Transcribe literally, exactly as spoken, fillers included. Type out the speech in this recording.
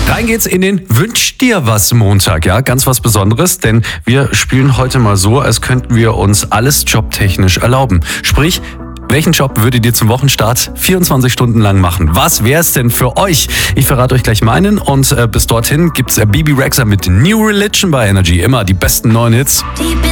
Rein geht's in den Wünsch dir was Montag, ja, ganz was Besonderes, denn wir spielen heute mal so, als könnten wir uns alles jobtechnisch erlauben. Sprich, welchen Job würdet ihr zum Wochenstart vierundzwanzig Stunden lang machen? Was wär's denn für euch? Ich verrate euch gleich meinen und äh, bis dorthin gibt's äh, Bebe Rexha mit New Religion bei Energy. Immer die besten neuen Hits.